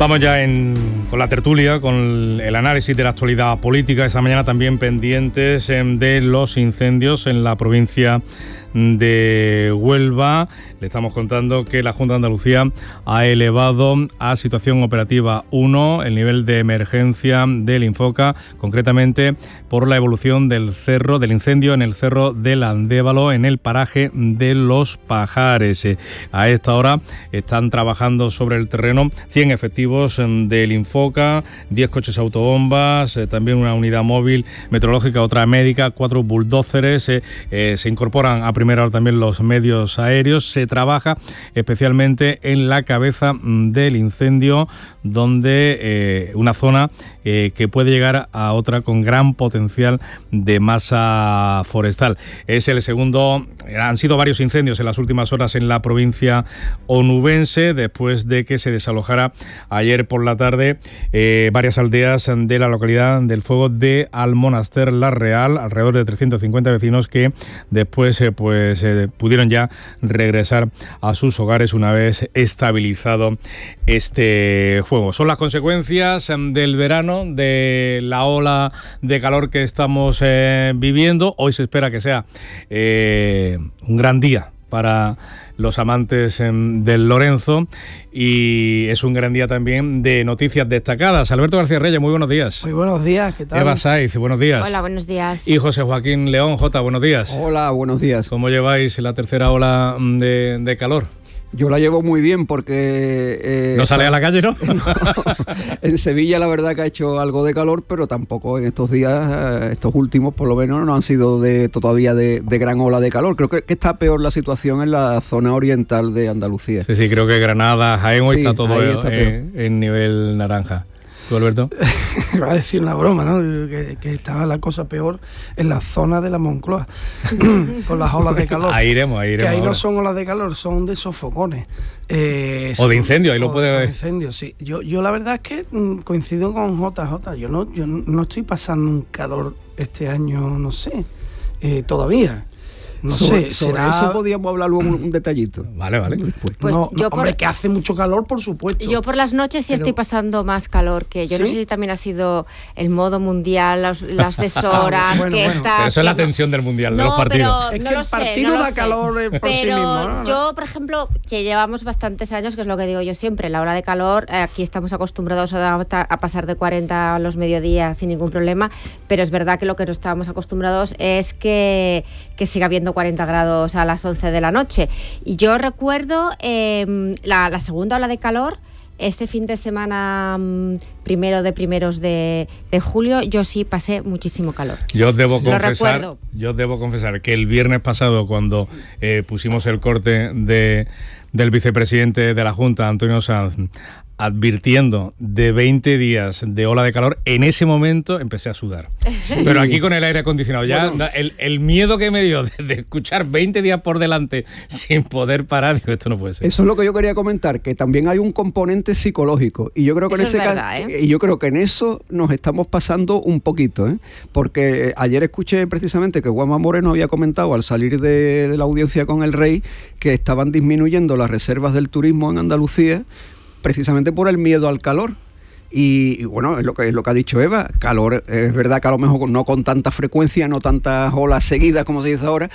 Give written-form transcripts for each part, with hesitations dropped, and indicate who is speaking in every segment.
Speaker 1: Vamos ya con la tertulia, con el análisis de la actualidad política. Esta mañana también pendientes de los incendios en la provincia de Huelva. Le estamos contando que la Junta de Andalucía ha elevado a situación operativa 1 el nivel de emergencia del Infoca, concretamente por la evolución del incendio en el Cerro del Andévalo, en el paraje de Los Pajares. A esta hora están trabajando sobre el terreno 100 efectivos del Infoca, 10 coches autobombas, también una unidad móvil meteorológica, otra médica, 4 bulldóceres. Se incorporan a primera hora también los medios aéreos. Se trabaja especialmente en la cabeza del incendio, donde una zona que puede llegar a otra con gran potencial de masa forestal. Es el segundo, han sido varios incendios en las últimas horas en la provincia onubense, después de que se desalojara ayer por la tarde varias aldeas de la localidad del Fuego de Almonaster la Real, alrededor de 350 vecinos que después pudieron ya regresar a sus hogares una vez estabilizado este fuego. Son las consecuencias del verano, de la ola de calor que estamos viviendo. Hoy se espera que sea un gran día para los amantes del Lorenzo, y es un gran día también de noticias destacadas. Alberto García Reyes, muy buenos días.
Speaker 2: Muy buenos días, ¿qué tal?
Speaker 1: Eva Saiz, buenos días.
Speaker 3: Hola, buenos días.
Speaker 1: Y José Joaquín León, Jota, buenos días.
Speaker 4: Hola, buenos días.
Speaker 1: ¿Cómo lleváis la tercera ola de calor?
Speaker 4: Yo la llevo muy bien porque...
Speaker 1: ¿No sale a la calle, no?
Speaker 4: No. En Sevilla la verdad que ha hecho algo de calor, pero tampoco en estos días, estos últimos por lo menos, no han sido todavía de gran ola de calor. Creo que está peor la situación en la zona oriental de Andalucía.
Speaker 1: Sí, creo que Granada, Jaén, hoy
Speaker 4: sí,
Speaker 1: está todo
Speaker 4: está
Speaker 1: en nivel naranja. ¿Tú, Alberto?
Speaker 2: Iba a decir una broma, ¿no? Que estaba la cosa peor en la zona de la Moncloa, con las olas de calor.
Speaker 1: Ahí iremos.
Speaker 2: Que ahí
Speaker 1: ahora.
Speaker 2: no son olas de calor, son de sofocones.
Speaker 1: O de incendio, ahí lo puede ver.
Speaker 2: De incendio, sí. Yo la verdad es que coincido con JJ. Yo no estoy pasando un calor este año, no sé, todavía. No sé,
Speaker 4: sobre eso podíamos hablar luego un detallito.
Speaker 1: Vale.
Speaker 3: Pues
Speaker 2: hombre, que hace mucho calor, por supuesto.
Speaker 3: Yo por las noches sí estoy pasando más calor, que yo no sé si también ha sido el modo mundial, las deshoras,
Speaker 2: bueno.
Speaker 3: está...
Speaker 1: Pero eso es la tensión del mundial, de los partidos.
Speaker 2: Es que el partido da calor por sí mismo, ¿no?
Speaker 3: Yo, por ejemplo, que llevamos bastantes años, que es lo que digo yo siempre, la hora de calor, aquí estamos acostumbrados a pasar de 40 a los mediodías sin ningún problema, pero es verdad que lo que no estábamos acostumbrados es que siga habiendo 40 grados a las 11 de la noche. Y yo recuerdo la segunda ola de calor, este fin de semana primeros de julio, yo sí pasé muchísimo calor.
Speaker 1: Yo debo confesar que el viernes pasado, cuando pusimos el corte del vicepresidente de la Junta, Antonio Sanz, advirtiendo de 20 días de ola de calor, en ese momento empecé a sudar. Sí. Pero aquí con el aire acondicionado, ya el miedo que me dio de escuchar 20 días por delante sin poder parar, digo, esto no puede ser.
Speaker 4: Eso es lo que yo quería comentar, que también hay un componente psicológico, y yo creo que yo creo que en eso nos estamos pasando un poquito, porque ayer escuché precisamente que Juanma Moreno había comentado al salir de la audiencia con el rey que estaban disminuyendo las reservas del turismo en Andalucía precisamente por el miedo al calor. Y bueno, es lo que ha dicho Eva, calor, es verdad que a lo mejor no con tanta frecuencia, no tantas olas seguidas como se dice ahora,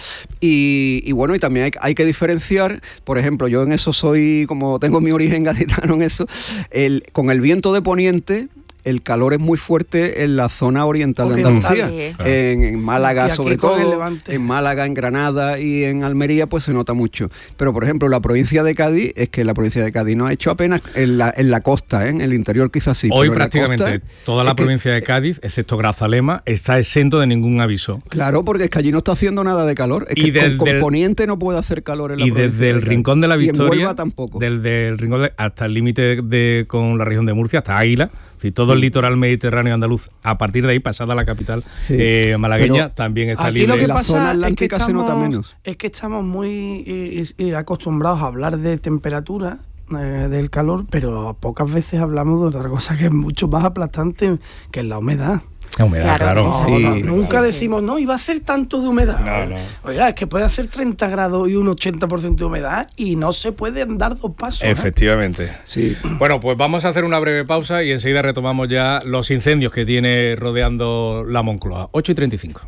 Speaker 4: y bueno, y también hay que diferenciar, por ejemplo, yo en eso soy, como tengo mi origen gaditano en eso, con el viento de poniente, el calor es muy fuerte en la zona oriental de Andalucía, en Málaga sobre todo, en Málaga, en Granada y en Almería pues se nota mucho. Pero por ejemplo la provincia de Cádiz, es que la provincia de Cádiz no ha hecho apenas en la costa, en el interior quizás sí.
Speaker 1: Hoy prácticamente toda la provincia de Cádiz, excepto Grazalema, está exento de ningún aviso.
Speaker 4: Claro, porque es que allí no está haciendo nada de calor, es que con Poniente no puede hacer calor en la provincia.
Speaker 1: Y desde el Rincón de la Victoria,
Speaker 4: y en Huelva tampoco.
Speaker 1: Desde el Rincón hasta el límite con la región de Murcia, hasta Águila, todo el litoral mediterráneo andaluz, a partir de ahí, pasada la capital malagueña, pero también está libre.
Speaker 2: Aquí lo que
Speaker 4: la
Speaker 2: pasa
Speaker 4: zona atlántica se nota menos.
Speaker 2: Es que estamos muy acostumbrados a hablar de temperatura, del calor, pero pocas veces hablamos de otra cosa que es mucho más aplastante, que es la humedad.
Speaker 1: La humedad, claro.
Speaker 2: Nunca decimos, no, iba a ser tanto de humedad.
Speaker 1: No.
Speaker 2: Oiga, es que puede hacer 30 grados y un 80% de humedad y no se pueden dar dos pasos.
Speaker 1: Efectivamente. Sí. Bueno, pues vamos a hacer una breve pausa y enseguida retomamos ya los incendios que tiene rodeando la Moncloa. 8:35.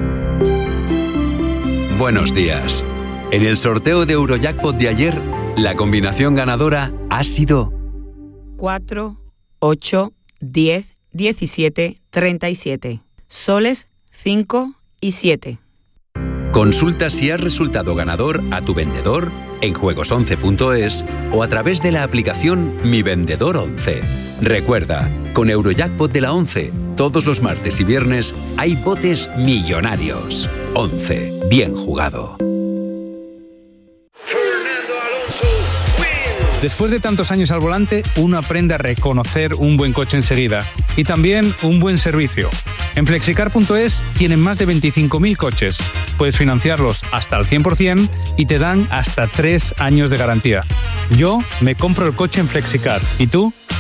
Speaker 5: Buenos días. En el sorteo de Eurojackpot de ayer, la combinación ganadora ha sido
Speaker 6: 4, 8, 10, 17, 37. Soles 5 y 7.
Speaker 5: Consulta si has resultado ganador a tu vendedor en juegos11.es o a través de la aplicación Mi Vendedor 11. Recuerda, con Eurojackpot de la 11, todos los martes y viernes hay botes millonarios. 11. Bien jugado.
Speaker 7: Después de tantos años al volante, uno aprende a reconocer un buen coche enseguida y también un buen servicio. En Flexicar.es tienen más de 25.000 coches. Puedes financiarlos hasta el 100% y te dan hasta 3 años de garantía. Yo me compro el coche en Flexicar. ¿Y tú?